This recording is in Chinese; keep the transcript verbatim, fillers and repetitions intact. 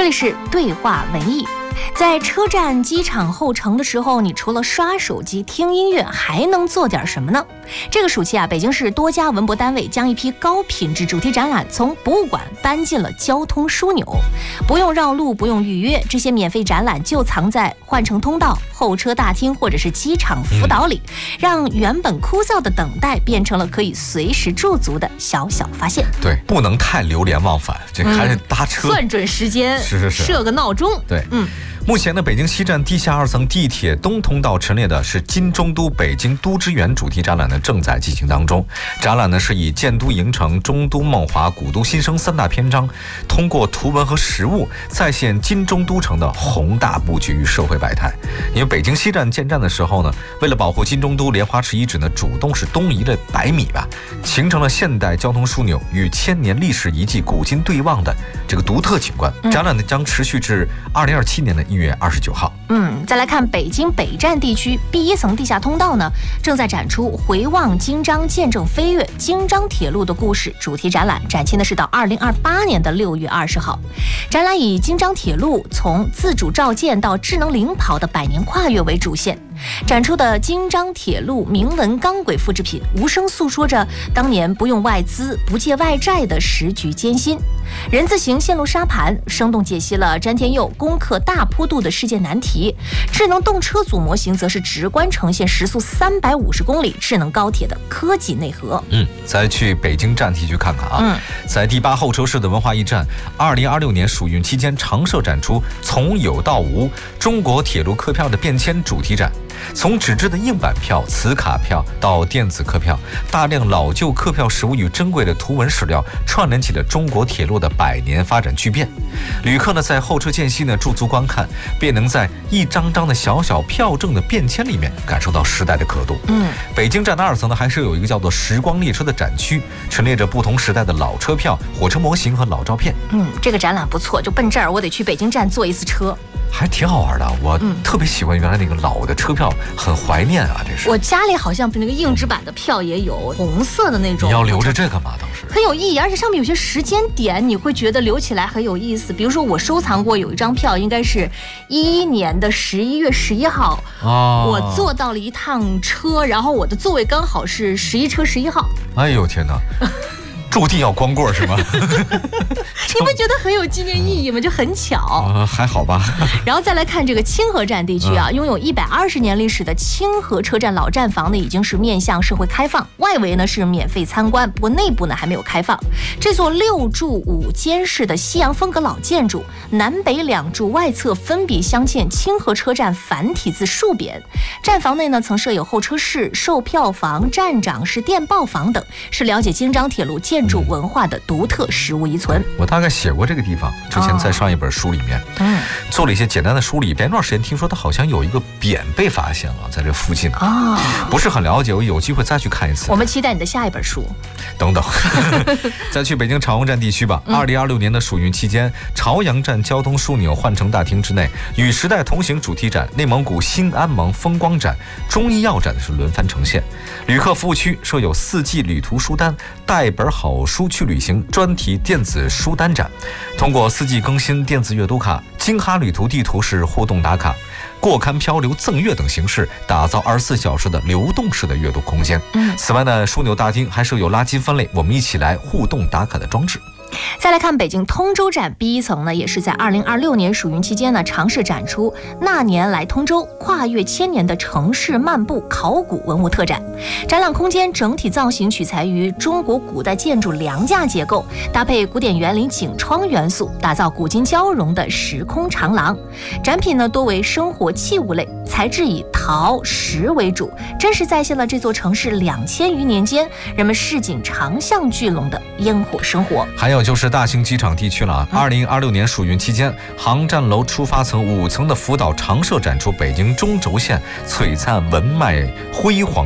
这里是对话文艺。在车站、机场候乘的时候，你除了刷手机、听音乐，还能做点什么呢？这个暑期啊，北京市多家文博单位将一批高品质主题展览从博物馆搬进了交通枢纽，不用绕路，不用预约，这些免费展览就藏在换乘通道、候车大厅或者是机场辅导里，让原本枯燥的等待变成了可以随时驻足的小小发现。 对，不能太流连忘返，这还是搭车、 嗯、算准时间， 是是是， 设个闹钟。 对， 嗯。 目前呢，北京西站地下二层地铁东通道陈列的是金中都北京都之园主题展览呢，正在进行当中。展览呢是以建都营城、中都梦华、古都新生三大篇章，通过图文和实物再现金中都城的宏大布局与社会百态。因为北京西站建站的时候呢，为了保护金中都，莲花池遗址呢主动是东移了百米吧，形成了现代交通枢纽与千年历史遗迹古今对望的这个独特景观。展览呢将持续至二零二七年的一月二十九号。 嗯，再来看北京北站地区 B 一层地下通道呢，正在展出回望京张见证飞跃京张铁路的故事主题展览，展期呢是到二零二八年的六月二十号。展览以京张铁路从自主召建到智能领跑的百年跨越为主线，展出的京张铁路铭文钢轨复制品，无声诉说着当年不用外资、不借外债的时局艰辛。人字形线路沙盘生动解析了詹天佑攻克大坡度的世界难题，智能动车组模型则是直观呈现时速三百五十公里智能高铁的科技内核。 嗯，再去北京站地区看看啊。嗯，在第八候车室的文化驿站，二零二六年暑运期间常设展出从有到无中国铁路客票的变迁主题展。从纸质的硬板票、磁卡票到电子客票，大量老旧客票实物与珍贵的图文史料串联起了中国铁路的百年发展巨变。旅客呢在候车间隙呢驻足观看，便能在一张张的小小票证的变迁里面感受到时代的刻度。嗯，北京站的二层呢还是有一个叫做时光列车的展区，陈列着不同时代的老车票、火车模型和老照片。 嗯，这个展览不错，就奔这儿我得去北京站坐一次车。 还挺好玩的，我特别喜欢原来那个老的车票，很怀念啊！这是我家里好像那个硬纸板的票也有，红色的那种。 你要留着这干嘛？当时很有意义，而且上面有些时间点，你会觉得留起来很有意思。比如说我收藏过有一张票，应该是一一年的十一月十一号，哦，我坐到了一趟车，然后我的座位刚好是十一车十一号。 哎呦天哪！注定要光棍是吗？ 你不觉得很有纪念意义吗？就很巧。 呃，还好吧。 然后再来看这个清河站地区啊，拥有一百二十年历史的清河车站老站房呢，已经是面向社会开放，外围呢是免费参观，不过内部呢还没有开放。这座六柱五间式的西洋风格老建筑，南北两柱外侧分别镶嵌清河车站繁体字竖匾。站房内呢曾设有候车室、售票房、站长室、电报房等，是了解京张铁路建筑文化的独特实物遗存。 我大概写过这个地方，之前在上一本书里面，嗯，做了一些简单的梳理。前段时间听说它好像有一个匾被发现了，在这附近啊，不是很了解，我有机会再去看一次。 我们期待你的下一本书。 等等，再去北京朝阳站地区吧。二零二六年的暑运期间，朝阳站交通枢纽换乘大厅之内，与时代同行主题展、内蒙古新安盟风光展、中医药展是轮番呈现。旅客服务区设有四季旅途书单、带本好书去旅行专题电子书单展，通过四季更新电子阅读卡、京哈旅途地图式互动打卡、过刊漂流赠阅等形式，打造二十四小时的流动式的阅读空间。嗯，此外呢，枢纽大厅还设有垃圾分类、我们一起来互动打卡的装置。 再来看北京通州站 B 一层呢，也是在二零二六年暑运期间呢，尝试展出那年来通州跨越千年的城市漫步考古文物特展。展览空间整体造型取材于中国古代建筑梁架结构，搭配古典园林景窗元素，打造古今交融的时空长廊。展品呢多为生活器物类，材质以陶石为主，真实再现了这座城市两千余年间人们市井长巷聚拢的烟火生活。 还有就是大兴机场地区了。二零二六年暑运期间，航站楼出发层五层的辅导常设展出北京中轴线璀璨文脉辉煌